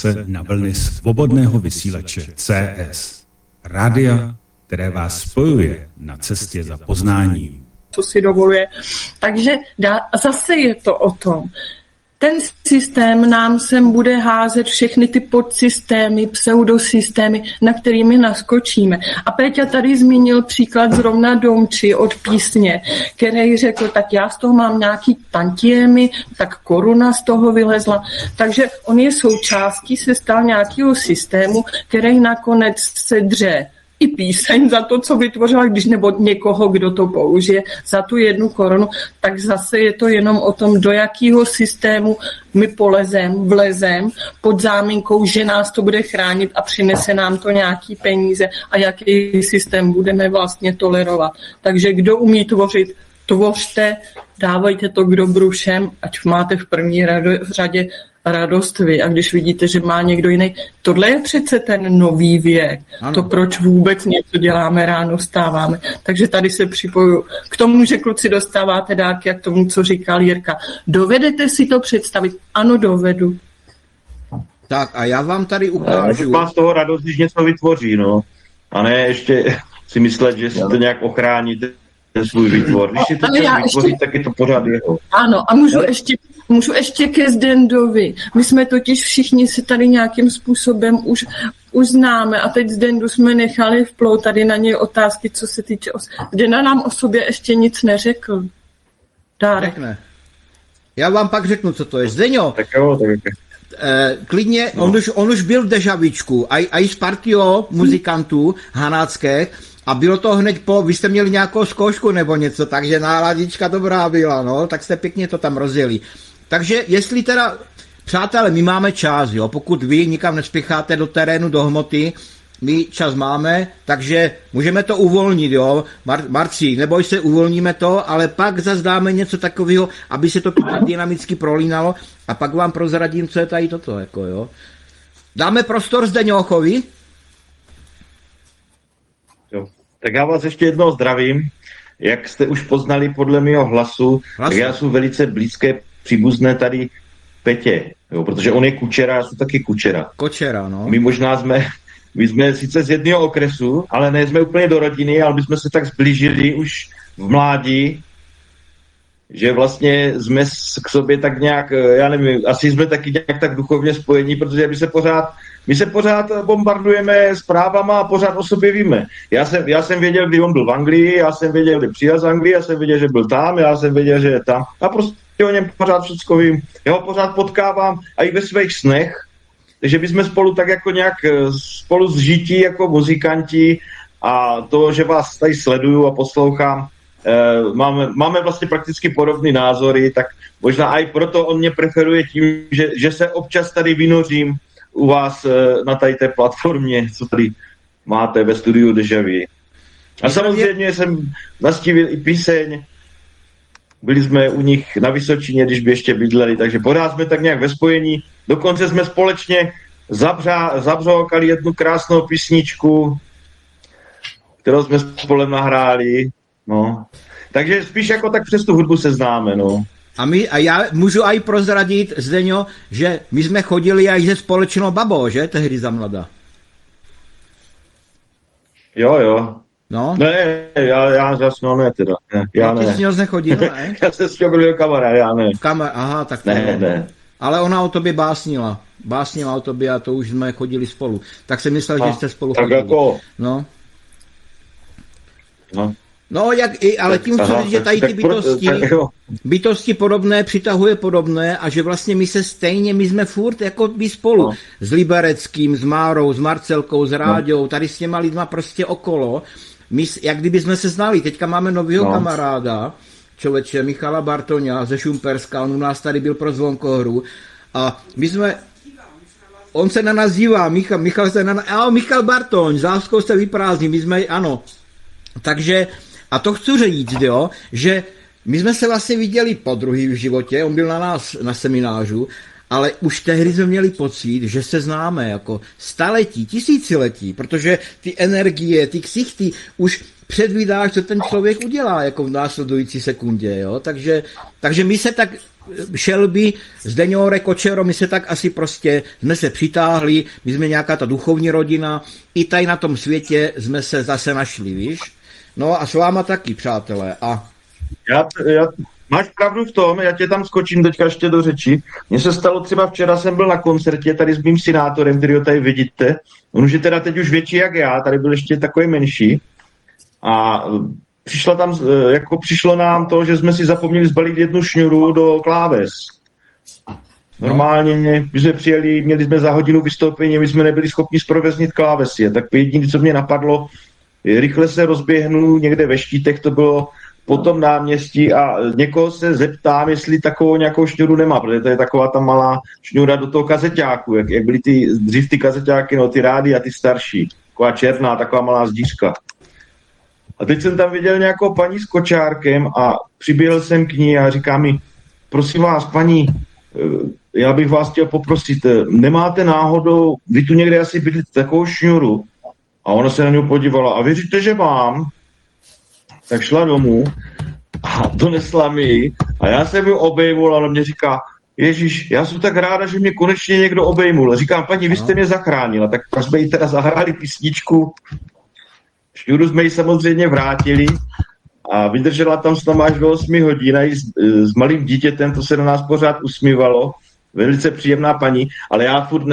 na vlny svobodného vysílače CS. Rádia, které vás spojuje na cestě za poznáním. Co si dovoluje. Takže zase je to o tom. Ten systém nám sem bude házet všechny ty podsystémy, pseudosystémy, na kterými naskočíme. A Péťa tady zmínil příklad zrovna Domči od písně, který řekl, tak já z toho mám nějaký tantiemy, tak koruna z toho vylezla. Takže on je součástí, se stal nějakého systému, který nakonec se dře i píseň za to, co vytvořila, když nebo někoho, kdo to použije za tu 1 korunu, tak zase je to jenom o tom, do jakého systému my vlezem pod záminkou, že nás to bude chránit a přinese nám to nějaký peníze a jaký systém budeme vlastně tolerovat. Takže kdo umí tvořit, tvořte, dávajte to k dobru všem, ať máte v první řadě radost vy. A když vidíte, že má někdo jiný, tohle je přece ten nový věk. Ano. To, proč vůbec něco děláme, ráno stáváme. Takže tady se připojuju k tomu, že kluci dostáváte dárky a k tomu, co říkal Jirka. Dovedete si to představit? Ano, dovedu. Tak a já vám tady ukážu. Mám z toho radost, když něco vytvoří, no. A ne ještě si myslet, že si to nějak ochrání ten svůj výtvor. Když si to vytvoří, tak je to pořád jeho. Ano, a můžu ještě ke Zdendovi. My jsme totiž všichni se tady nějakým způsobem už známe a teď Zdendu jsme nechali vplout tady na něj otázky, co se týče Zdenda nám o sobě ještě nic neřekl. Dárek. Řekne. Já vám pak řeknu, co to je. Zdeňo, tak jo, tak klidně, no. on už byl v Dežavičku, a i s partiou muzikantů hanáckých, a bylo to hned vy jste měli nějakou zkoušku nebo něco, takže náladička dobrá byla, no, tak jste pěkně to tam rozjeli. Takže jestli teda, přátelé, my máme čas, jo, pokud vy nikam nespěcháte do terénu, do hmoty, my čas máme, takže můžeme to uvolnit, jo, Marci, neboj se, uvolníme to, ale pak zase dáme něco takového, aby se to dynamicky prolínalo a pak vám prozradím, co je tady toto, jako jo. Dáme prostor Zdeňochovi? Jo. Tak já vás ještě jednou zdravím. Jak jste už poznali podle mého hlasu, tak já jsem velice blízké příbuzné tady Petě, jo, protože on je kučera, já jsem taky kučera. Kočera, no. My jsme sice z jedného okresu, ale ne jsme úplně do rodiny, ale my jsme se tak zblížili už v mládí, že vlastně jsme k sobě tak nějak, já nevím, asi jsme taky nějak tak duchovně spojení, protože my se pořád bombardujeme zprávama a pořád o sobě víme. Já jsem věděl, kdy on byl v Anglii, já jsem věděl, kdy přijel z Anglii, já jsem věděl, že byl tam, já jsem věděl, že je tam. A prostě o něm pořád všecko vím. Já ho pořád potkávám a i ve svých snech, takže my jsme spolu tak jako nějak spolu zžití jako muzikanti a to, že vás tady sleduju a poslouchám, máme vlastně prakticky podobné názory, tak možná i proto on mě preferuje tím, že se občas tady vynořím u vás na tady té platformě, co tady máte ve studiu Deja Vu. A samozřejmě jsem nastívil i píseň, byli jsme u nich na Vysočině, když by ještě bydleli, takže pořád jsme tak nějak ve spojení. Dokonce jsme společně zabřokali jednu krásnou písničku, kterou jsme spolem nahráli. No. Takže spíš jako tak přes tu hudbu se známe, no. A já můžu aj prozradit, Zdeňo, že my jsme chodili aj se společnou babou, že? Tehdy za mladá. Jo. No? Ne, já zase ne teda. Ne, já ne. Ty s ní nechodil, ne? Já se s tím byl kamarád, já ne. Aha, tak ne. Ale ona o tobě básnila. Básnila o tobě a to už jsme chodili spolu. Tak jsem myslel, že jste spolu tak chodili. Jako... No, ale tím chci říct, že tady ty bytosti podobné přitahuje podobné a že vlastně my jsme furt jako by spolu. No. S Libereckým, s Márou, s Marcelkou, s Ráďou, tady s těma lidma prostě okolo. My, jak kdyby jsme se znali, teďka máme novýho kamaráda, člověče Michala Bartoňa ze Šumperska, on u nás tady byl pro Zvonkohru a my jsme, on se na nás dívá, Michal Bartoň, s láskou se vyprázdní, my jsme, ano. Takže, a to chci říct, jo, že my jsme se vlastně viděli podruhý v životě, on byl na nás na seminářu, ale už tehdy jsme měli pocit, že se známe jako staletí, tisíciletí, protože ty energie, ty ksichty už předvídáš, co ten člověk udělá jako v následující sekundě, jo, takže my se tak Shelby, Zdeňore, Kočero, my se tak asi prostě, jsme se přitáhli, my jsme nějaká ta duchovní rodina, i tady na tom světě jsme se zase našli, víš? No a s váma taky, přátelé. A... Máš pravdu v tom, já tě tam skočím teďka ještě do řeči. Mně se stalo třeba včera, jsem byl na koncertě tady s mým synátorem, který ho tady vidíte. On už je teda teď už větší jak já, tady byl ještě takový menší. A přišlo nám to, že jsme si zapomněli zbalit jednu šňůru do kláves. Normálně, my jsme přijeli, měli jsme za hodinu vystoupení, my jsme nebyli schopni zproveznit klávesy. Tak jediné, co mě napadlo, rychle se rozběhnu někde ve Štítech, to bylo po tom náměstí a někoho se zeptám, jestli takovou nějakou šňůru nemá, protože to je taková ta malá šňůra do toho kazeťáku, jak byly dřív ty kazeťáky, no ty rády a ty starší. Taková černá, taková malá zdířka. A teď jsem tam viděl nějakou paní s kočárkem a přiběhl jsem k ní a říká mi, prosím vás, paní, já bych vás chtěl poprosit, nemáte náhodou, vy tu někde asi bydlíte takovou šňůru? A ona se na něj podívala a věříte, že mám? Tak šla domů a donesla mi ji a já jsem ji obejmul a ona mě říká, Ježíš, já jsem tak ráda, že mě konečně někdo obejmul. Říkám, paní, vy jste mě zachránila, tak jsme jí teda zahráli písničku. Šňůru jsme ji samozřejmě vrátili a vydržela tam s námi až do 8 hodin a s malým dítětem, to se do nás pořád usmívalo. Velice příjemná paní, ale já furt,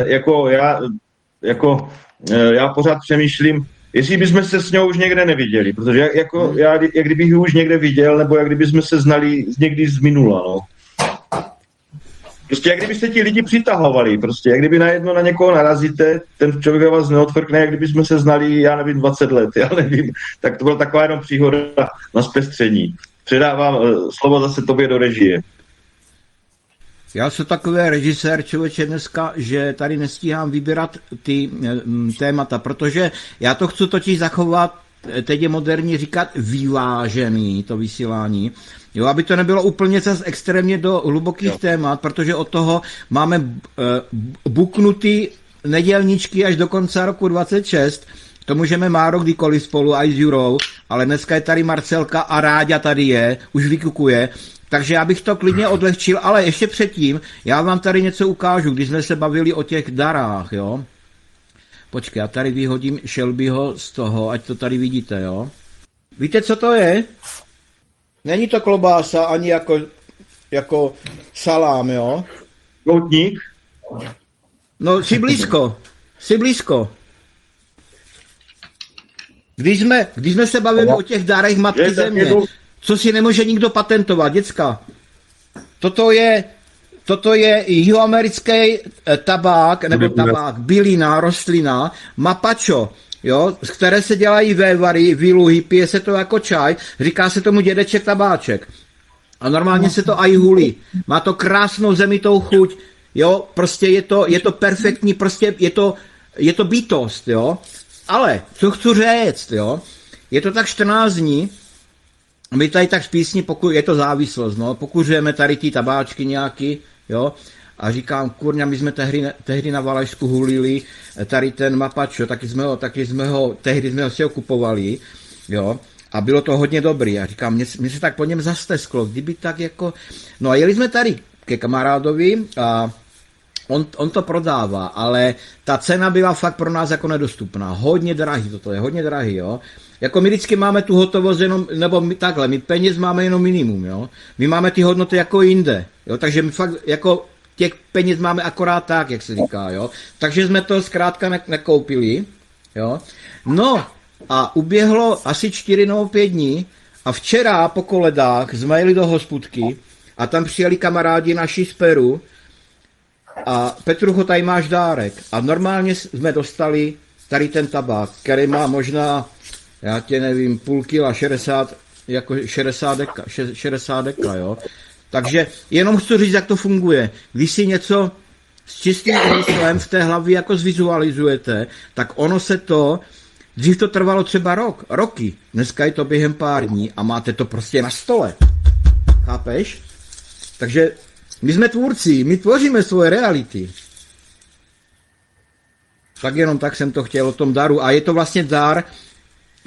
já pořád přemýšlím, jestli bychom se s ňou už někde neviděli, protože jak kdybych ji už někde viděl, nebo jak kdybychom se znali někdy z minula, no. Prostě jak kdyby se ti lidi přitahovali, prostě jak kdyby najednou na někoho narazíte, ten člověk vás neodfrkne, jak kdyby jsme se znali, já nevím, 20 let, já nevím. Tak to byla taková jenom příhoda na zpestření. Předávám slovo zase tobě do režie. Já jsem takový režisér, člověče, dneska, že tady nestíhám vybírat ty témata, protože já to chci totiž zachovat, teď je moderní říkat vyvážený to vysílání, jo, aby to nebylo úplně zase extrémně do hlubokých témat, protože od toho máme buknutý nedělničky až do konce roku 26, to můžeme máro kdykoliv spolu, i s Jurou, ale dneska je tady Marcelka a Ráďa tady je, už vykukuje, takže já bych to klidně odlehčil, ale ještě předtím, já vám tady něco ukážu, když jsme se bavili o těch darách, jo. Počkej, já tady vyhodím Shelbyho z toho, ať to tady vidíte, jo. Víte, co to je? Není to klobása ani jako salám, jo. Koutník? No, jsi blízko. Když jsme se bavili o těch darech Matky Země, co si nemůže nikdo patentovat, děcka. Toto je jihoamerický tabák, nebo tabák, bylina, rostlina, mapačo, jo, z které se dělají vévary, výluhy, pije se to jako čaj, říká se tomu dědeček tabáček. A normálně se to aj hulí. Má to krásnou zemitou chuť, jo, prostě je to perfektní, prostě je to bytost, jo. Ale, co chci říct, jo, je to tak 14 dní, my tady tak z písní, pokud je to závislost, no, pokuřujeme tady ty tabáčky nějaký, jo, a říkám, kurňa, my jsme tehdy na Valašsku hulili tady ten mapačo, tehdy jsme ho si ho kupovali, jo, a bylo to hodně dobrý. A říkám, mě se tak po něm zastesklo, kdyby tak jako, no a jeli jsme tady ke kamarádovi a on to prodává, ale ta cena byla fakt pro nás jako nedostupná, hodně drahý, toto je hodně drahý, jo. Jako my vždycky máme tu hotovost jenom, nebo my peněz máme jenom minimum, jo. My máme ty hodnoty jako jinde, jo, takže my fakt jako těch peněz máme akorát tak, jak se říká, jo. Takže jsme to zkrátka nekoupili, jo. No a uběhlo asi 4 nebo 5 dní a včera po koledách jsme jeli do hospůdky a tam přijeli kamarádi naši z Peru a Petrucho, tady máš dárek. A normálně jsme dostali tady ten tabák, který má možná, já tě nevím, půl kila, 60 deka, jo. Takže jenom chci říct, jak to funguje. Když si něco s čistým úmyslem v té hlavě jako zvizualizujete, tak ono se to, dřív to trvalo třeba roky, dneska je to během pár dní a máte to prostě na stole. Chápeš? Takže my jsme tvůrci, my tvoříme svoje reality. Tak jenom tak jsem to chtěl o tom daru. A je to vlastně dar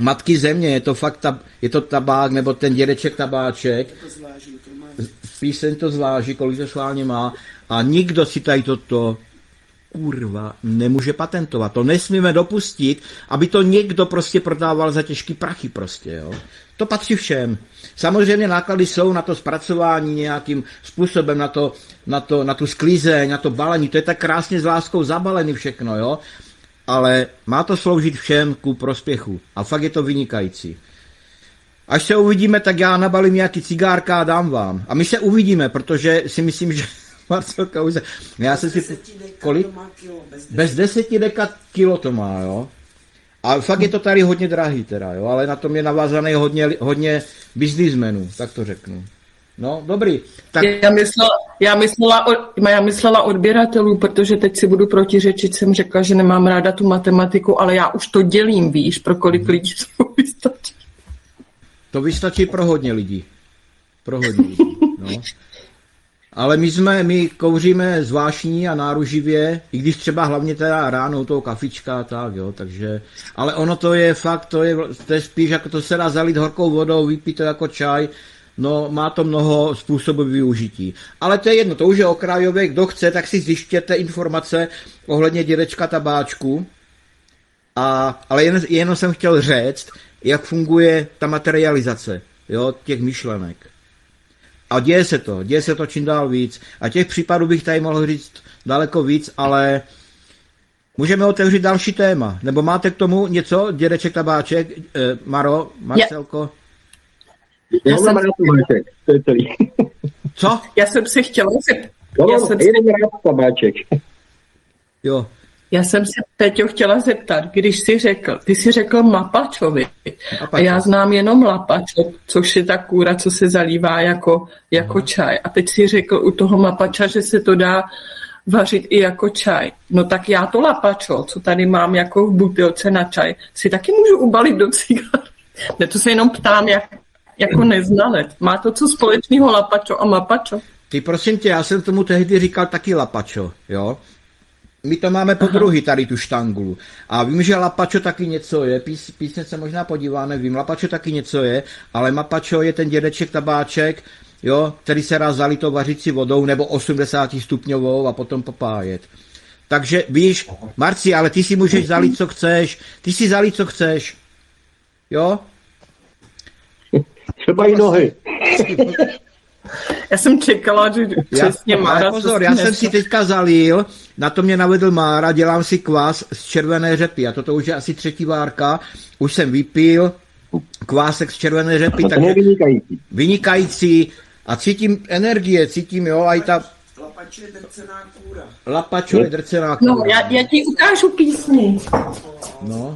matky země, je to fakt, je to tabák, nebo ten dědeček tabáček. Píseň to zváží, kolik to schválně má. A nikdo si tady toto kurva nemůže patentovat. To nesmíme dopustit, aby to někdo prostě prodával za těžký prachy prostě, jo. To patří všem. Samozřejmě náklady jsou na to zpracování nějakým způsobem, na tu sklizeň, na to balení. To je tak krásně s láskou zabalený všechno, jo. Ale má to sloužit všem ku prospěchu. A fakt je to vynikající. Až se uvidíme, tak já nabalím nějaký cigárka a dám vám. A my se uvidíme, protože si myslím, že Marcelka už se... Já jsem si... Kolik? Bez 10 deka kilo to má, jo. A fakt je to tady hodně drahý teda, jo. Ale na tom je navázaný hodně biznismenů, tak to řeknu. No, dobrý. Tak... Já myslela odběratelů, protože teď si budu protiřečit, jsem řekla, že nemám ráda tu matematiku, ale já už to dělím, víš, pro kolik lidí to vystačí. To vystačí pro hodně lidí. No. Ale my kouříme zvláštní a náruživě, i když třeba hlavně teda ráno toho kafička a tak, jo, takže, ale ono to je fakt, to je spíš jako to se dá zalít horkou vodou, vypít to jako čaj, no má to mnoho způsobů využití. Ale to je jedno, to už je okrajové, kdo chce, tak si zjištěte informace ohledně dědečka tabáčku, ale jenom jsem chtěl říct, jak funguje ta materializace, jo, těch myšlenek. A děje se to čím dál víc. A těch případů bych tady mohl říct daleko víc, ale můžeme otevřít další téma. Nebo máte k tomu něco, dědeček tabáček, Marcelko? Co? Já jsem se chtěla tabáček. Jo. Já jsem se, Peťo, chtěla zeptat, když ty jsi řekl mapačovi, a já znám jenom lapačo, což je ta kůra, co se zalívá jako čaj. A teď si řekl u toho mapača, že se to dá vařit i jako čaj. No tak já to lapačo, co tady mám jako v butelce na čaj, si taky můžu ubalit do cigar. Ne, to se jenom ptám, jako neznalec. Má to co společného lapačo a mapačo? Ty prosím tě, já jsem tomu tehdy říkal taky lapačo, jo? My to máme po druhý tady tu štangulu. A vím, že lapačo taky něco je, písně se možná podívá, nevím, lapačo taky něco je, ale mapačo je ten dědeček tabáček, jo, který se dá zalitou vařící vodou nebo 80 stupňovou a potom popájet. Takže víš, Marci, ale ty si můžeš zalít, co chceš. Jo? Třeba i nohy. Já jsem čekala, že přesně Mára... Pozor, já jsem si teďka zalil, na to mě navedl Mára, dělám si kvás z červené řepy a toto už je asi 3. várka, už jsem vypil kvásek z červené řepy, takže vynikající a cítím energie, jo, a i ta... Lapačo je drcená kůra. Lapačo je drcená kůra. No, já ti ukážu písni. No.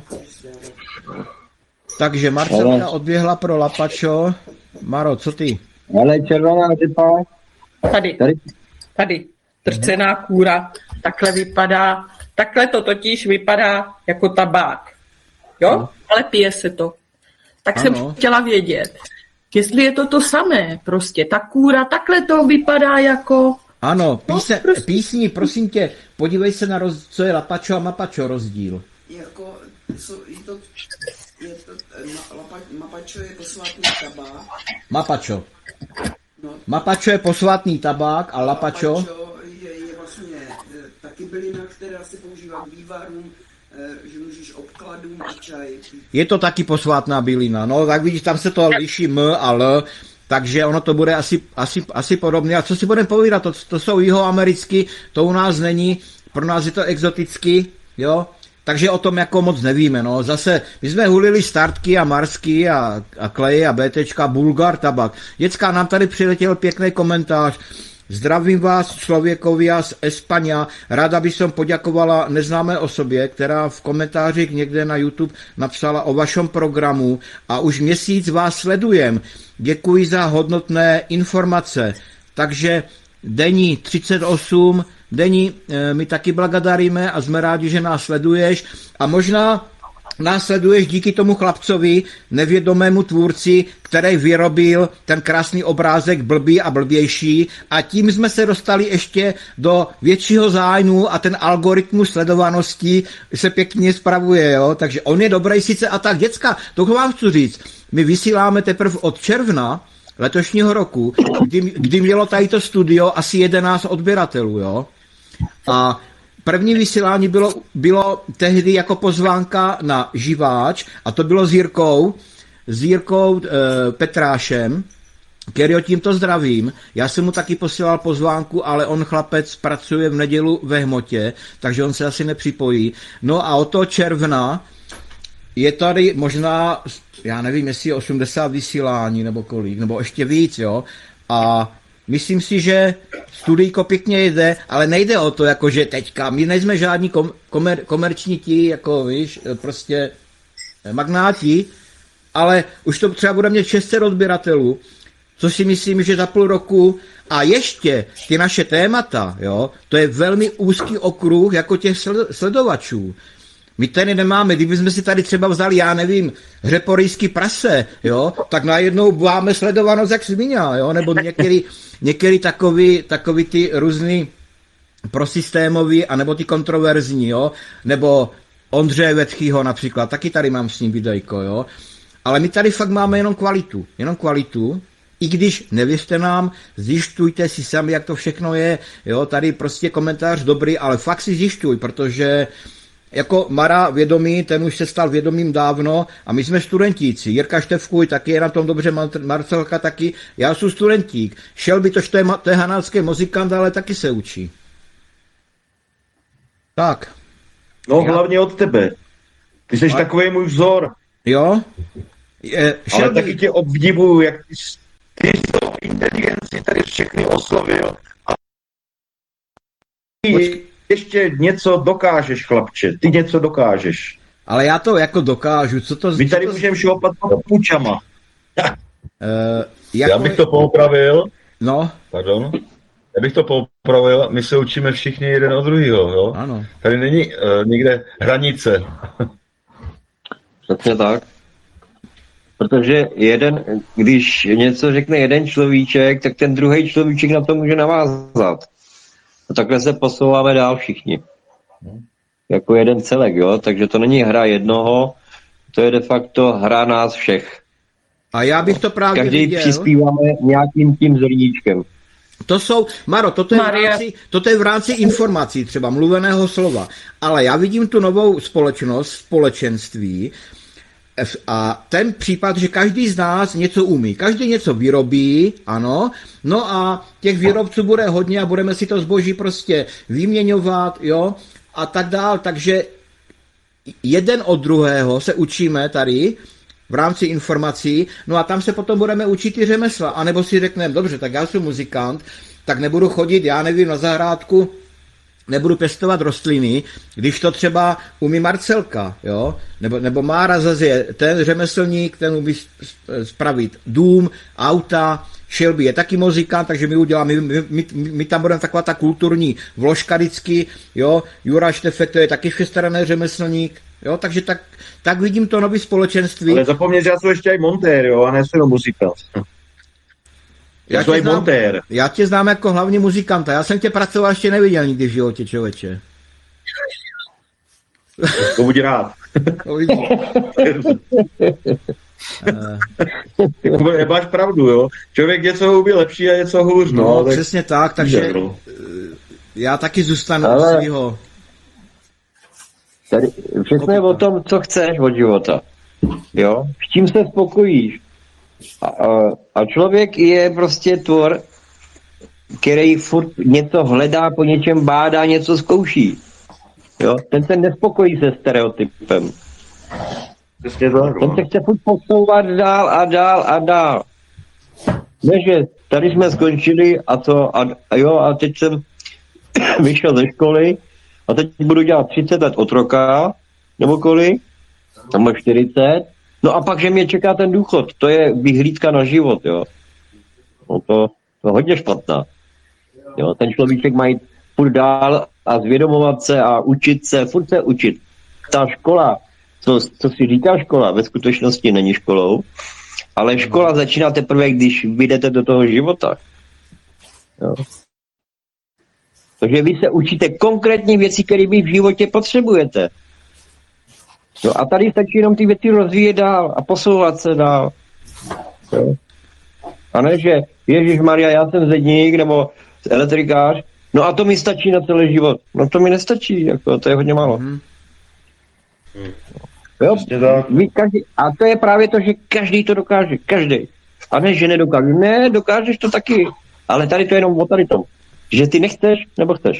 Takže Marcelka odběhla pro lapačo. Maro, co ty? Ale červená řepa. Tady. Drcená kůra. Takhle to totiž vypadá jako tabák. Jo? No. Ale pije se to. Tak jsem chtěla vědět, jestli je to samé prostě. Ta kůra, takhle to vypadá jako... Ano, písni, prosím tě, podívej se na co je lapačo a mapačo rozdíl. Mapačo je posvátný tabák. Mapačo je posvátný tabák a lapačo je vlastně taky bylina, která se používá k vývarům, že můžeš obkladům a čaj. Je to taky posvátná bylina, no tak vidíš, tam se to liší M a L, takže ono to bude asi podobné. A co si budeme povídat, to jsou jihoamerický, to u nás není, pro nás je to exotický, jo. Takže o tom jako moc nevíme, no. Zase, my jsme hulili Startky a Marsky a Kleje a BTčka, Bulgar tabak. Děcka, nám tady přiletěl pěkný komentář. Zdravím vás, člověkovia z Espaňa. Ráda bych som poděkovala neznámé osobě, která v komentářích někde na YouTube napsala o vašem programu a už měsíc vás sledujem. Děkuji za hodnotné informace. Takže Deni 38, Deni, my taky blagodaríme a jsme rádi, že nás sleduješ. A možná následuješ díky tomu chlapcovi, nevědomému tvůrci, který vyrobil ten krásný obrázek blbý a blbější a tím jsme se dostali ještě do většího zájmu a ten algoritmus sledovanosti se pěkně spravuje, jo? Takže on je dobrý sice a tak. Děcka, to vám chci říct, my vysíláme teprve od června letošního roku, kdy mělo tady to studio asi 11 odběratelů, jo? A první vysílání bylo tehdy jako pozvánka na Živáč a to bylo s Jirkou Petrášem, kterýho tímto zdravím. Já jsem mu taky posílal pozvánku, ale on chlapec pracuje v nedělu ve hmotě, takže on se asi nepřipojí. No a od toho června je tady možná, já nevím, jestli je 80 vysílání nebo kolik, nebo ještě víc, jo. A myslím si, že studijko pěkně jde, ale nejde o to, jakože teďka, my nejsme žádní komerční ti, jako víš, prostě magnáti, ale už to třeba bude mít 600 odběratelů, což si myslím, že za půl roku a ještě ty naše témata, jo, to je velmi úzký okruh jako těch sledovačů. My tady nemáme, kdybychom si tady třeba vzali, já nevím, řeporyjský prase, jo, tak najednou máme sledovanost jak sviňa, jo, nebo některý takový ty různý prosystémový, anebo ty kontroverzní, jo, nebo Ondřeje Vetchýho například, taky tady mám s ním videjko, jo, ale my tady fakt máme jenom kvalitu, i když nevěřte nám, zjišťujte si sami, jak to všechno je, jo, tady prostě komentář dobrý, ale fakt si zjišťuj, protože jako Mara vědomý, ten už se stal vědomým dávno a my jsme studentíci. Jirka Števkuj taky je na tom dobře, Marcelka taky. Já jsem studentík. Šelby to je hanalský muzikant, ale taky se učí. Tak. No hlavně od tebe. Ty jsi takový můj vzor. Jo? Ale taky tě obdivuju, jak ty s tou inteligenci tady všechny oslovil. A ještě něco dokážeš, chlapče. Ty něco dokážeš. Ale já to jako dokážu. Co to? My tady můžeme šopat pučama. Já bych to poopravil. No. Pardon. Já bych to poopravil. My se učíme všichni jeden od druhého. Jo? Ano. Tady není nikde hranice. Přesně tak. Protože když něco řekne jeden človíček, tak ten druhý človíček na to může navázat. A takhle se posouváme dál všichni. Jako jeden celek, jo? Takže to není hra jednoho, to je de facto hra nás všech. A já bych to právě každý viděl. přispíváme nějakým tím zrníčkem. To jsou, Maro, toto je v rámci informací, třeba mluveného slova. Ale já vidím tu novou společnost, společenství, a ten případ, že každý z nás něco umí, každý něco vyrobí, ano, no a těch výrobců bude hodně a budeme si to zboží prostě vyměňovat, jo, a tak dál, takže jeden od druhého se učíme tady v rámci informací, no a tam se potom budeme učit i řemesla, anebo si řekneme, dobře, tak já jsem muzikant, tak nebudu chodit, já nevím, na zahrádku, nebudu pěstovat rostliny, když to třeba umí Marcelka, jo? Nebo Mára zase ten řemeslník, ten umí spravit dům, auta, Shelby je taky muzikant, takže my tam budeme taková ta kulturní vložka vždycky, jo? Jura Štefek, to je taky všestranný řemeslník, jo? Takže tak vidím to nový společenství. Ale zapomněl, že já jsem ještě i montér, jo? A ne jsem muzikant. Já tě znám jako hlavní muzikanta. Já jsem tě pracoval ještě neviděl nikdy v životě, člověče. To buď rád. Máš pravdu, jo. Člověk něco umí lepší a něco hůř. No, tak přesně tak, takže já taky zůstanu u svýho. Tady všechno je o tom, co chceš od života. Jo? S čím se spokojíš. A člověk je prostě tvor, který furt něco hledá, po něčem bádá, něco zkouší. Jo? Ten se nespokojí se stereotypem. Ten se chce furt posouvat dál a dál a dál. Ne, že tady jsme skončili a teď jsem vyšel ze školy a teď budu dělat 30 let otroka, nebo kolik, tam 40. No a pak, že mě čeká ten důchod, to je vyhlídka na život, jo. No to hodně špatná. Jo, ten človíček má jít furt dál a zvědomovat se a učit se, furt se učit. Ta škola co si říká škola, ve skutečnosti není školou, ale škola začíná teprve, když vyjdete do toho života. Jo. Takže vy se učíte konkrétní věci, které vy v životě potřebujete. No a tady stačí jenom ty věci rozvíjet dál a posouvat se dál. Jo. A ne, že Ježišmarja, já jsem zedník nebo elektrikář, no a to mi stačí na celý život. No to mi nestačí, jako, to je hodně málo. Jo? A to je právě to, že každý to dokáže, každý. A ne, že nedokáže. Ne, dokážeš to taky. Ale tady to je jenom o tady tom. Že ty nechceš, nebo chceš.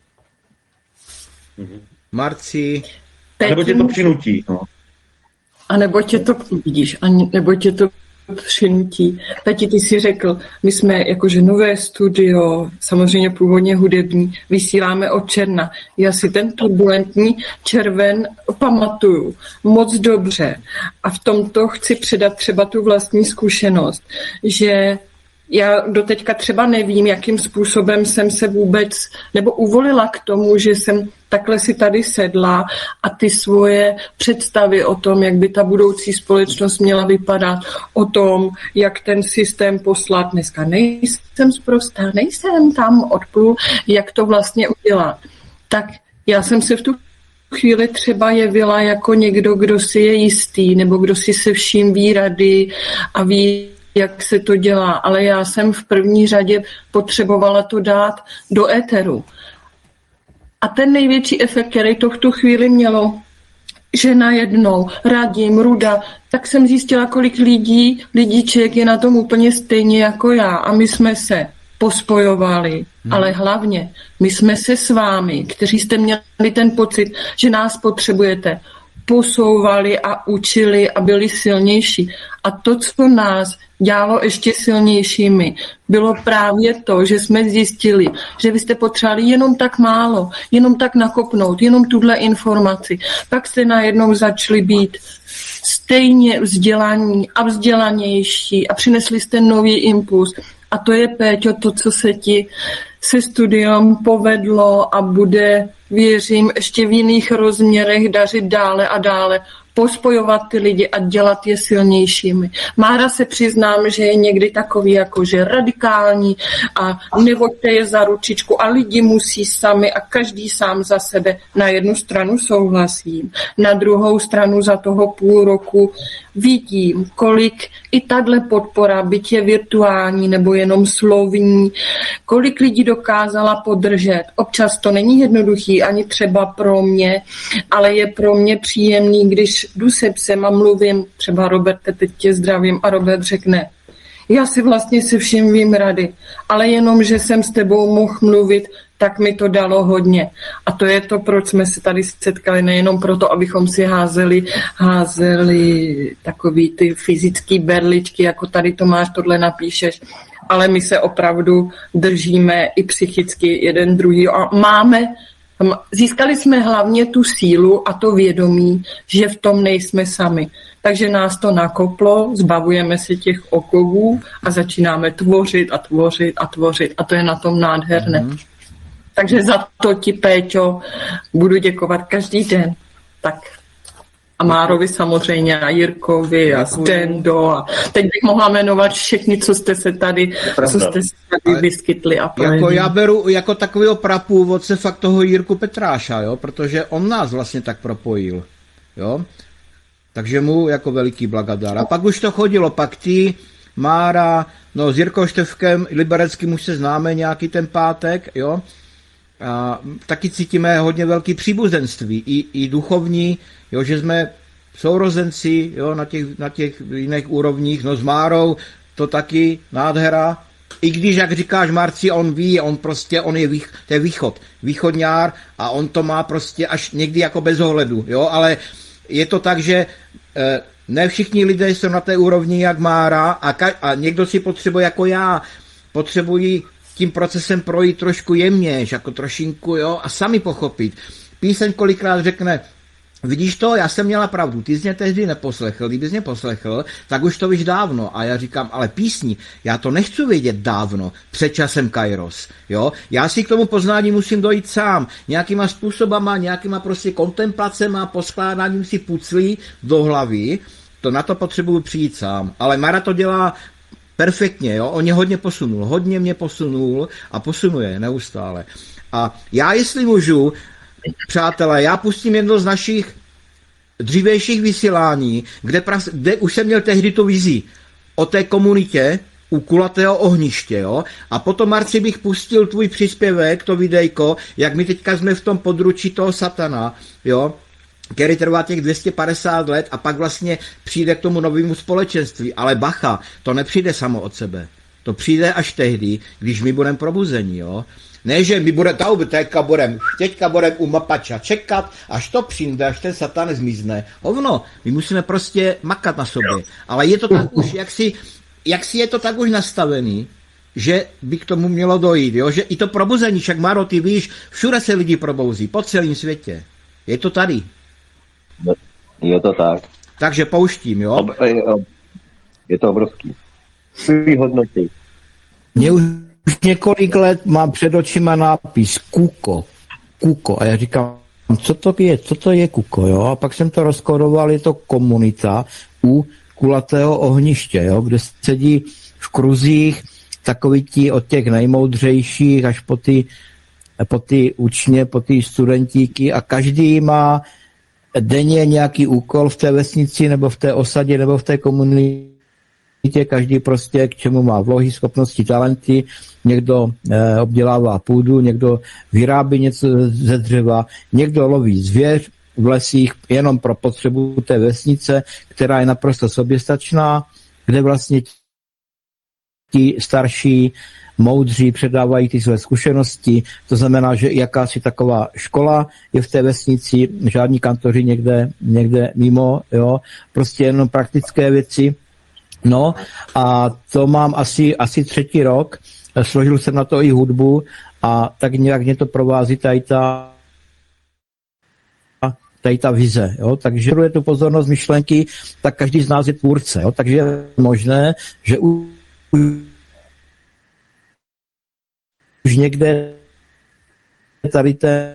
Marci. A nebo tě to přinutí. No. A nebo tě to, vidíš, nebo tě to přinutí. Peti, ty jsi řekl, my jsme jakože nové studio, samozřejmě původně hudební, vysíláme od června. Já si ten turbulentní červen pamatuju moc dobře. A v tomto chci předat třeba tu vlastní zkušenost, že já doteďka třeba nevím, jakým způsobem jsem se vůbec, nebo uvolila k tomu, že jsem takhle si tady sedla a ty svoje představy o tom, jak by ta budoucí společnost měla vypadat, o tom, jak ten systém poslat. Dneska nejsem sprostá, nejsem tam odplul, jak to vlastně udělat. Tak já jsem se v tu chvíli třeba jevila jako někdo, kdo si je jistý, nebo kdo si se vším ví rady a ví, jak se to dělá, ale já jsem v první řadě potřebovala to dát do éteru. A ten největší efekt, který to v tu chvíli mělo, že najednou Radim, Ruda, tak jsem zjistila, kolik lidíček je na tom úplně stejně jako já a my jsme se pospojovali, ale hlavně my jsme se s vámi, kteří jste měli ten pocit, že nás potřebujete, posouvali a učili a byli silnější. A to, co nás dělalo ještě silnějšími, bylo právě to, že jsme zjistili, že vy jste potřebovali jenom tak málo, jenom tak nakopnout, jenom tuhle informaci. Pak jste najednou začali být stejně vzdělaní a vzdělanější a přinesli jste nový impuls. A to je, Péťo, to, co se ti se studiem povedlo a bude, věřím, ještě v jiných rozměrech dařit dále a dále, pospojovat ty lidi a dělat je silnějšími. Mára se přiznám, že je někdy takový jakože radikální a nevoďte je za ručičku a lidi musí sami a každý sám za sebe. Na jednu stranu souhlasím, na druhou stranu za toho půl roku vidím, kolik i tahle podpora, byť je virtuální nebo jenom slovní, kolik lidí dokázala podržet. Občas to není jednoduchý, ani třeba pro mě, ale je pro mě příjemný, když jdu se psem a mluvím, třeba Roberte, teď tě zdravím a Robert řekne, já si vlastně se vším vím rady, ale jenom, že jsem s tebou mohl mluvit, tak mi to dalo hodně. A to je to, proč jsme se tady setkali, nejenom proto, abychom si házeli takový ty fyzický berličky, jako tady Tomáš, tohle napíšeš, ale my se opravdu držíme i psychicky jeden druhý a získali jsme hlavně tu sílu a to vědomí, že v tom nejsme sami. Takže nás to nakoplo, zbavujeme se těch okovů a začínáme tvořit a tvořit a tvořit. A to je na tom nádherné. Takže za to ti, Péťo, budu děkovat každý den. Tak. A Márovi samozřejmě, a Jirkovi, a Stendo. A teď bych mohla jmenovat všechny, co jste se tady vyskytli. A jako já beru jako takového prapůvodce fakt toho Jirku Petráša, jo? Protože on nás vlastně tak propojil. Jo? Takže mu jako veliký blagadár. A pak už to chodilo, pak ty, Mára, no s Jirkou Števkem, Libereckým už se známe nějaký ten pátek, jo? A taky cítíme hodně velký příbuzenství, i duchovní, jo, že jsme sourozenci, jo, na těch jiných úrovních, no s Márou, to taky nádhera. I když, jak říkáš, Marci, on ví, on je to je východňár a on to má prostě až někdy jako bez ohledu, jo, ale je to tak, že ne všichni lidé jsou na té úrovni jak Mára a někdo si potřebuje jako já, potřebují tím procesem projít trošku jemněž, jako trošinku, jo, a sami pochopit. Píseň kolikrát řekne, Vidíš to, já jsem měla pravdu, ty jsi mě tehdy neposlechl, kdybys mě poslechl, tak už to víš dávno. A já říkám, ale písni, já to nechci vědět dávno, před časem Kairos, jo. Já si k tomu poznání musím dojít sám, nějakýma způsobama, nějakýma prostě kontemplacema, poskládáním si puclí do hlavy, to na to potřebuju přijít sám. Ale Mara to dělá perfektně, jo, on mě hodně mě posunul a posunuje neustále. A já, jestli můžu, přátelé, já pustím jedno z našich dřívějších vysílání, kde už jsem měl tehdy tu vizi o té komunitě u kulatého ohniště, jo? A potom, Marci, bych pustil tvůj příspěvek, to videjko, jak my teďka jsme v tom područí toho satana, jo? Který trvá těch 250 let a pak vlastně přijde k tomu novému společenství. Ale bacha, to nepřijde samo od sebe. To přijde až tehdy, když my budeme probuzení, jo? Ne, že my teďka budeme u mapača čekat, až to přijde, až ten satan zmizne. Hovno, my musíme prostě makat na sobě. Ale je to tak už, jak si je to tak už nastavený, že by k tomu mělo dojít, jo? Že i to probuzení, však Maro, ty víš, všude se lidi probouzí, po celém světě. Je to tady. Je to tak. Takže pouštím, jo? Je to obrovský. Svý hodnoty. Mě už několik let mám před očima nápis Kuko. A já říkám, co to je Kuko, jo? A pak jsem to rozkodoval, je to komunita u kulatého ohniště, jo? Kde sedí v kruzích takoví ti od těch nejmoudřejších až po ty učně, po ty studentíky a každý má denně nějaký úkol v té vesnici nebo v té osadě nebo v té komunitě, každý prostě k čemu má vlohy, schopnosti, talenty, někdo obdělává půdu, někdo vyrábí něco ze dřeva, někdo loví zvěř v lesích jenom pro potřebu té vesnice, která je naprosto soběstačná, kde vlastně ti starší moudří předávají ty své zkušenosti, to znamená, že jakási taková škola je v té vesnici, žádní kantoři někde mimo, jo, prostě jenom praktické věci. No a to mám asi 3. rok, složil jsem na to i hudbu a tak nějak mě to provází tady ta vize, jo, takže je tu pozornost myšlenky, tak každý z nás je tvůrce, jo, takže je možné, že už někde tady ten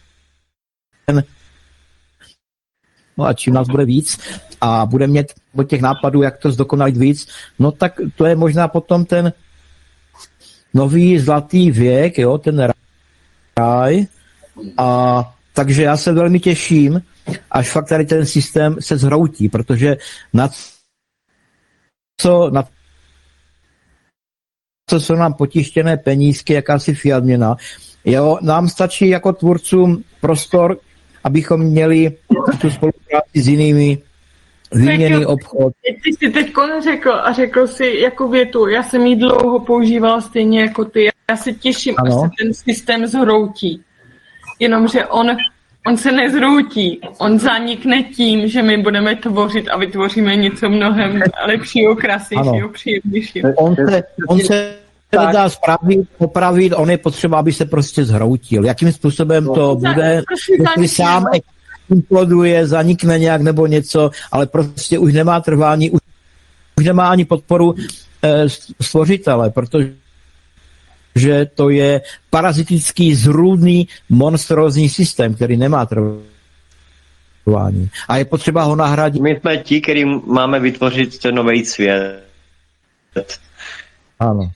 no a čím nás bude víc a bude mít od těch nápadů, jak to zdokonalit víc, no tak to je možná potom ten nový zlatý věk, jo, ten ráj a takže já se velmi těším, až fakt tady ten systém se zhroutí, protože na co jsou nám potištěné penízky, jakási fiat měna. Jo, nám stačí jako tvůrcům prostor, abychom měli tu spolupráci s jinými, výměný obchod. Ty jsi teď řekl si jako větu, já jsem ji dlouho používala stejně jako ty. Já se těším, až se ten systém zhroutí. Jenomže on se nezhroutí, on zanikne tím, že my budeme tvořit a vytvoříme něco mnohem lepšího, krásnějšího, příjemnějšího. On se dá popravit, on je potřeba, aby se prostě zhroutil. Jakým způsobem to bude, jestli sám imploduje, zanikne nějak nebo něco, ale prostě už nemá trvání, už nemá ani podporu stvořitele, protože to je parazitický, zrůdný, monstrózní systém, který nemá trvání. A je potřeba ho nahradit. My jsme ti, který máme vytvořit ten nový svět. Ano.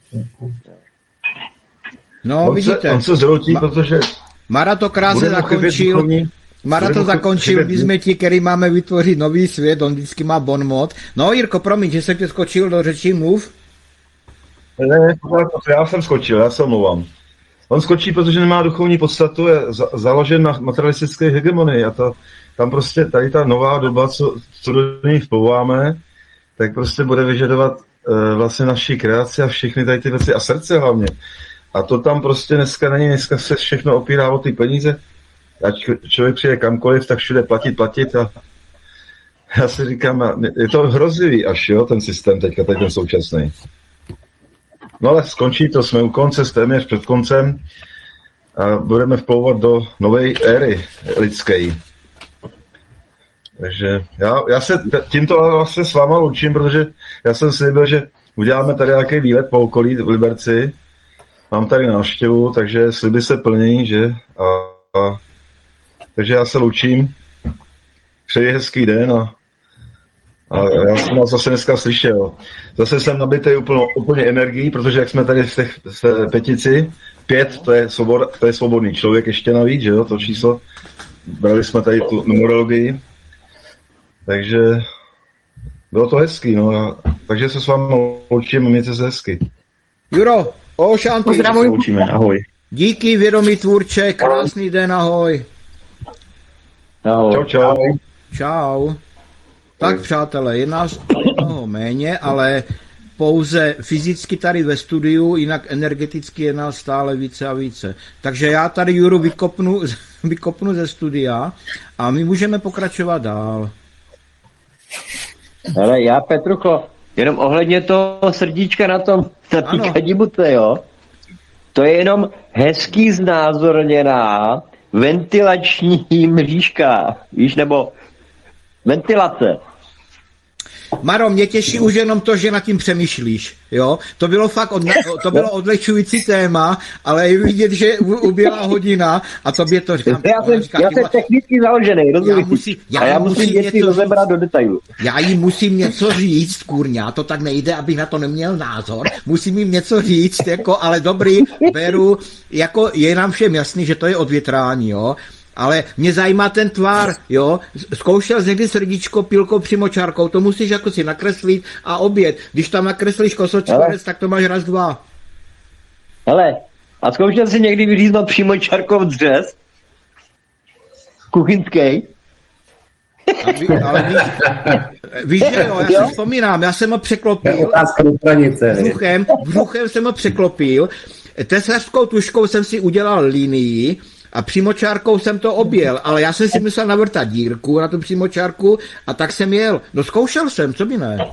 No, vidíte. On se zhroutí, protože Mara to krásně zakončil. Mara to zakončil, my jsme ti, který máme vytvořit nový svět, on vždycky má bon mot. No, Jirko, promiň, že jsem tě skočil do řeči, mluv. Ne, já jsem skočil, já se omlouvám. On skočí, protože nemá duchovní podstatu, je založen na materialistické hegemonii a tam prostě tady ta nová doba, co do ní vplouváme, tak prostě bude vyžadovat vlastně naší kreaci a všechny tady ty věci a srdce hlavně. A to tam prostě dneska se všechno opírá o ty peníze. Ať člověk přijde kamkoliv, tak všude platit a já si říkám, je to hrozivý až, jo, ten systém teďka, tady ten současný. No ale skončí to, jsme u konce, téměř před koncem a budeme vplouvat do nové éry lidské. Takže já se tímto vlastně s váma loučím, protože já jsem slíbil, že uděláme tady nějaký výlet po okolí v Liberci. Mám tady návštěvu, takže sliby se plní, že? Takže já se loučím. Přeji hezký den a já jsem vás zase dneska slyšel. Zase jsem nabitý úplně energií, protože jak jsme tady v té petici, 5, to je svobodný člověk ještě navíc, že jo, to číslo. Brali jsme tady tu numerologii. Takže bylo to hezký, no. Takže se s vámi loučím a mějte se hezky. Juro, Šanty. Pozdravuj. Loučíme, ahoj. Díky, vědomý tvůrče, krásný den, ahoj. Ahoj. Čau, čau. Čau. Tak přátelé, je nás mnoho méně, ale pouze fyzicky tady ve studiu, jinak energeticky je nás stále více a více. Takže já tady Juru vykopnu ze studia a my můžeme pokračovat dál. Ale já, Petrucho, jenom ohledně toho srdíčka na té kadibuce, jo? To je jenom hezký znázorněná ventilační mřížka, víš, nebo ventilace. Maro, mě těší už jenom to, že nad tím přemýšlíš, jo? To bylo fakt, to bylo odlehčující téma, ale je vidět, že uběhla hodina a tobě to říkám. Já jsem technicky založený, rozumíš? Já musím věci rozebrat do detailu. Já jí musím něco říct, kurňa, to tak nejde, abych na to neměl názor, musím jim něco říct, jako, ale dobrý, beru, jako je nám všem jasný, že to je odvětrání, jo? Ale mě zajímá ten tvar, jo. Zkoušel jsi někdy srdíčko pilkou přímočárkou, to musíš jako si nakreslit a oběd. Když tam nakreslíš kosočkorec, tak to máš raz, dva. Hele, a zkoušel jsi někdy vyříznout přímočárkou dřez? Kuchyňský? Ale víš, že jo, já si vzpomínám, já jsem ho překlopil. Bruchem jsem ho překlopil. Tesařskou tuškou jsem si udělal linii, a přímočárkou jsem to objel, ale já jsem si myslel navrtat dírku na tu přímočárku a tak jsem jel. No zkoušel jsem, co by ne?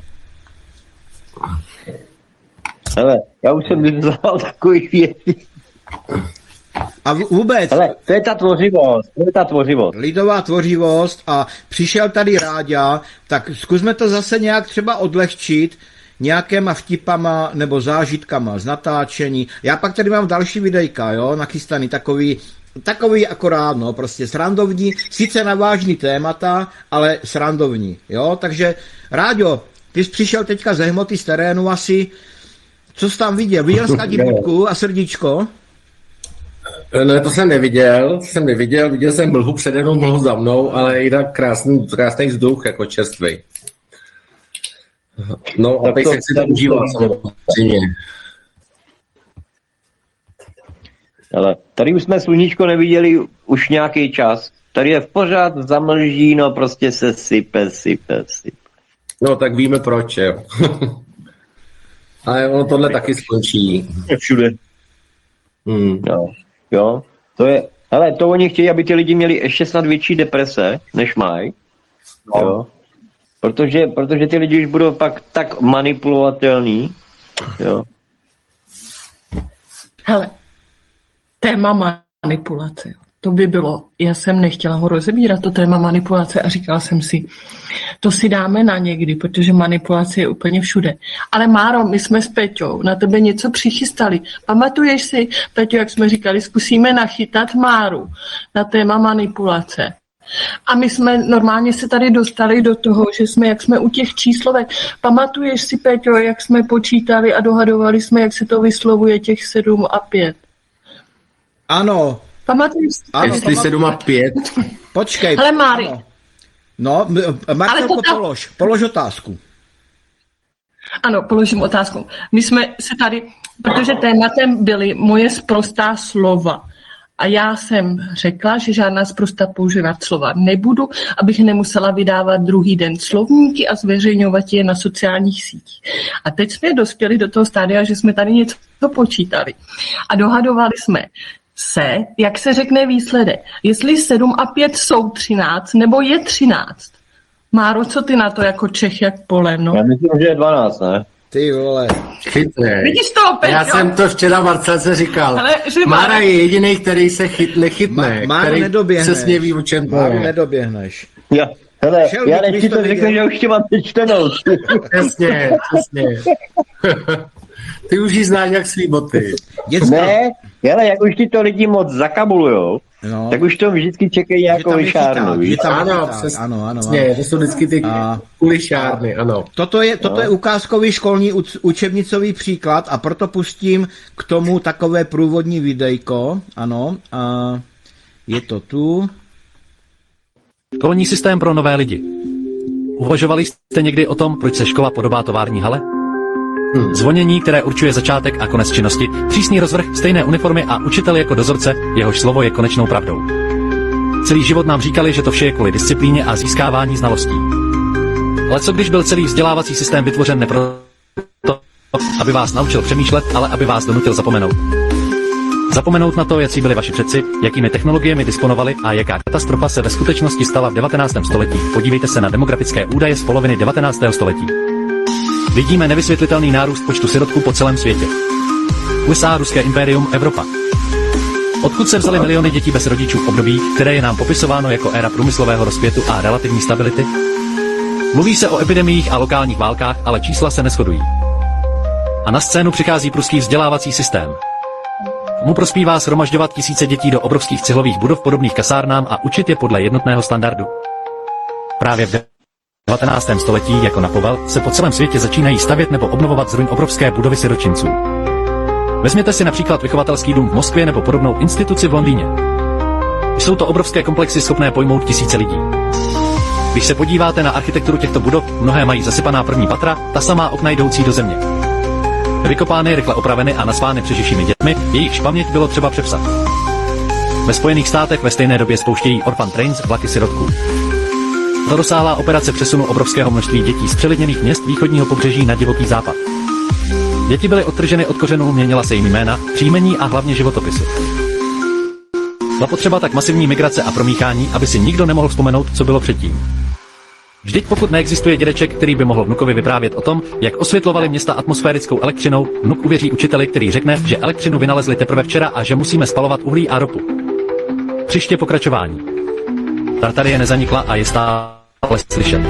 Hele, já už jsem vyzval takových věcí. A vůbec... Hele, to je ta tvořivost, Lidová tvořivost a přišel tady Ráďa, tak zkusme to zase nějak třeba odlehčit nějakéma vtipama nebo zážitkama z natáčení. Já pak tady mám další videjka, jo, nachystaný takový akorát, no, prostě srandovní, sice na vážný témata, ale srandovní, jo, takže Ráďo, ty jsi přišel teďka ze hmoty z terénu asi, co jsi tam viděl? Viděl jsi kadibutku a srdíčko? Ne, to jsem neviděl, viděl jsem mlhu přede mnou, mlhu za mnou, ale jinak krásný vzduch, jako čerstvý. No a teď se chci to užívat, samozřejmě. Ale tady už jsme sluníčko neviděli už nějaký čas. Tady je v pořád zamlží, no prostě se sype. No tak víme proč, jo. Ale ono tohle taky skončí. Je všude. Jo, to je, hele, to oni chtějí, aby ty lidi měli ještě snad větší deprese, než mají. No. Jo. Protože ty lidi už budou pak tak manipulovatelný. Jo. Hele, téma manipulace. To by bylo, já jsem nechtěla ho rozebírat, to téma manipulace a říkala jsem si, to si dáme na někdy, protože manipulace je úplně všude. Ale Máro, my jsme s Peťou na tebe něco přichystali. Pamatuješ si, Peťo, jak jsme říkali, zkusíme nachytat Máru na téma manipulace. A my jsme normálně se tady dostali do toho, že jsme, jak jsme u těch číslovek, pamatuješ si, Peťo, jak jsme počítali a dohadovali jsme, jak se to vyslovuje těch 7 a 5? Ano. Pamatuješ si? Ano, jestli 7 a 5. Počkej. Ale Mári. No, Marcelko, polož otázku. Ano, položím otázku. My jsme se tady, protože tématem byly moje sprostá slova. A já jsem řekla, že žádná sprostá používat slova nebudu, abych nemusela vydávat druhý den slovníky a zveřejňovat je na sociálních sítích. A teď jsme dospěli do toho stádia, že jsme tady něco počítali. A dohadovali jsme se, jak se řekne výsledek. Jestli 7 a 5 jsou 13, nebo je 13. Máro, co ty na to jako Čech, jak polem, no? Já myslím, že je 12, ne? Ty vole. Chytnej. Vidíš to, Peťo? Já jsem to včera Marcelce říkal. Ale, že Mára je jediný, který se nechytne, Máro, který nedoběhneš. přesně ví, o čem to Máro, je. nedoběhneš. Hele, já nechci to řeknu, že už tě mám přečtenou. Přesně. Ty už jí znáš jak svý boty. Ne, hele, jak už ty to lidi moc zakabulujou, tak už to vždycky čekají nějakou lišárnu. Ano, přesně, to jsou vždycky ty lišárny, ano. Toto je ukázkový školní učebnicový příklad a proto pustím k tomu takové průvodní videjko, ano, a je to tu. Školní systém pro nové lidi. Uvažovali jste někdy o tom, proč se škola podobá tovární hale? Zvonění, které určuje začátek a konec činnosti, přísný rozvrh, stejné uniformy a učitel jako dozorce, jehož slovo je konečnou pravdou. Celý život nám říkali, že to vše je kvůli disciplíně a získávání znalostí. Ale co když byl celý vzdělávací systém vytvořen ne proto, aby vás naučil přemýšlet, ale aby vás donutil zapomenout? Zapomenout na to, jaký byli vaši předci, jakými technologiemi disponovali a jaká katastrofa se ve skutečnosti stala v 19. století. Podívejte se na demografické údaje z poloviny 19. století. Vidíme nevysvětlitelný nárůst počtu sirotků po celém světě. USA, Ruské impérium, Evropa. Odkud se vzaly miliony dětí bez rodičů v období, které je nám popisováno jako éra průmyslového rozkvětu a relativní stability? Mluví se o epidemiích a lokálních válkách, ale čísla se neshodují. A na scénu přichází pruský vzdělávací systém. Mu prospívá shromažďovat tisíce dětí do obrovských cihlových budov podobných kasárnám a učit je podle jednotného standardu. Právě v 19. století, jako na povel, se po celém světě začínají stavět nebo obnovovat z ruin obrovské budovy siročinců. Vezměte si například vychovatelský dům v Moskvě nebo podobnou instituci v Londýně. Jsou to obrovské komplexy schopné pojmout tisíce lidí. Když se podíváte na architekturu těchto budov, mnohé mají zasypaná první patra, ta samá okna jdoucí do země. Vykopány, rychle opraveny a nasvány přežišími dětmi, jejichž paměť bylo třeba přepsat. Ve Spojených státech ve stejné době spouštějí Orphan Trains, vlaky sirotků. To rozsáhlá operace přesunu obrovského množství dětí z přelidněných měst východního pobřeží na divoký západ. Děti byly odtrženy od kořenů, měnila se jim jména, příjmení a hlavně životopisy. Byla potřeba tak masivní migrace a promíchání, aby si nikdo nemohl vzpomenout, co bylo předtím. Vždyť pokud neexistuje dědeček, který by mohl vnukovi vyprávět o tom, jak osvětlovali města atmosférickou elektřinou, vnuk uvěří učiteli, který řekne, že elektřinu vynalezli teprve včera a že musíme spalovat uhlí a ropu. Příště pokračování. Tartarie nezanikla a je stále slyšet.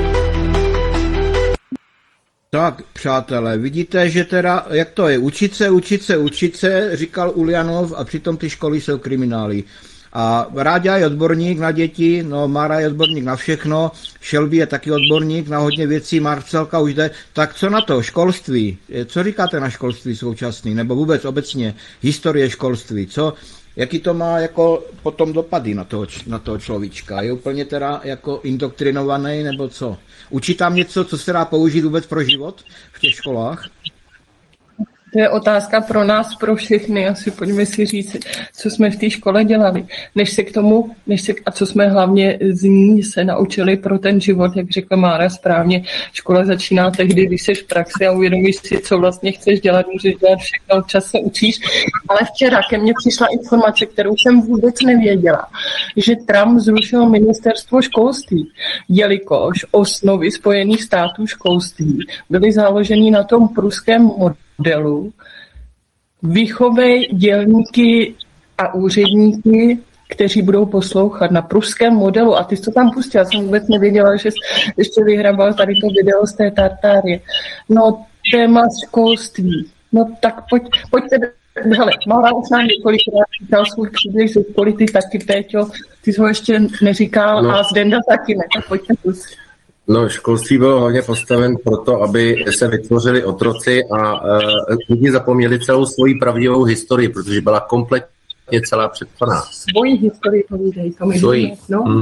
Tak, přátelé, vidíte, že teda, jak to je, učit se, říkal Uljanov, a přitom ty školy jsou kriminály. A Ráďa je odborník na děti, no Mára je odborník na všechno, Shelby je taky odborník na hodně věcí, Marcelka už jde. Tak co na to, školství? Co říkáte na školství současný, nebo vůbec obecně historie školství? Jaký to má jako potom dopady na toho človíčka? Je úplně teda jako indoktrinovaný, nebo co? Učí tam něco, co se dá použít vůbec pro život v těch školách? To je otázka pro nás, pro všechny. Asi pojďme si říct, co jsme v té škole dělali. A co jsme hlavně z ní se naučili pro ten život, jak řekla Mára správně. Škola začíná tehdy, když jsi v praxi a uvědomíš si, co vlastně chceš dělat, můžeš dělat všechno, čas se učíš. Ale včera ke mně přišla informace, kterou jsem vůbec nevěděla, že Trump zrušil ministerstvo školství, jelikož osnovy Spojených států školství byly založeny na tom pruském modelu, vychovej dělníky a úředníky, kteří budou poslouchat na pruském modelu. A ty jsi to tam pustil, já jsem vůbec nevěděla, že jsi ještě vyhrabal tady to video z té Tartárie. No, téma školství. No tak pojďte, hele, Mára už nám několikrát říkal svůj příběh ze školy, ty taky, Péťo, ty jsi ho ještě neříkal, no. A Zdenda taky ne, tak pojďte pustit. No, školství bylo hlavně postaven proto, aby se vytvořili otroci a lidi zapomněli celou svoji pravdivou historii, protože byla kompletně celá předpaná. Svoji historii povídej, to mi svoji. No.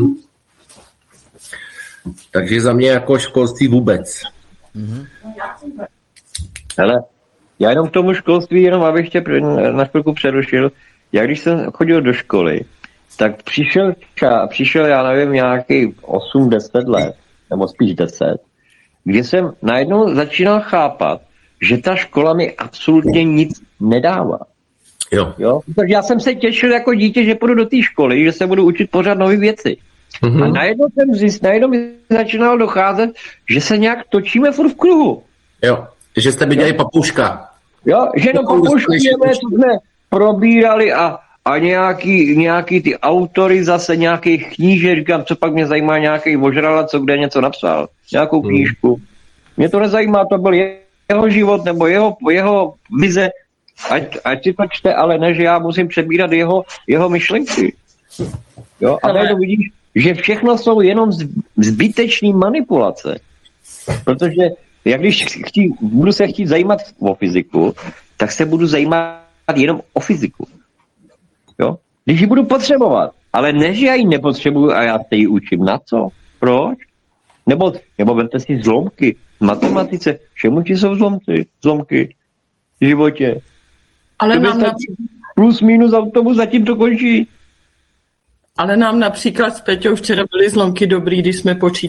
Takže za mě jako školství vůbec. Hele, já jenom k tomu školství, jenom abych tě na chvilku přerušil. Já když jsem chodil do školy, tak přišel já nevím, nějaký 8-10 let, nebo spíš 10, kdy jsem najednou začínal chápat, že ta škola mi absolutně nic nedává. Jo? Takže já jsem se těšil jako dítě, že půjdu do té školy, že se budu učit pořád nové věci. Mm-hmm. A najednou mi začínalo docházet, že se nějak točíme furt v kruhu. Jo, že jste viděli papouška. Jo, že jenom papouškujeme, co jsme probírali a a nějaký ty autory zase nějakých knížek, říkám, co pak mě zajímá nějaký ožrala, co kde něco napsal, nějakou knížku. Mě to nezajímá, to byl jeho život nebo jeho vize, ať si to čte, ale ne, že já musím přebírat jeho myšlenky. Jo? A tady to vidíš, že všechno jsou jenom zbytečný manipulace. Protože jak když budu se chtít zajímat o fyziku, tak se budu zajímat jenom o fyziku. Jo? Když ji budu potřebovat, ale ne, že já ji nepotřebuju a já se ji učím. Na co? Proč? Nebo vemte si zlomky. V matematice, čemu ti jsou zlomky v životě? Ale nám plus minus autobus, zatím to končí. Ale nám například s Peťou včera byly zlomky dobrý, když jsme počítali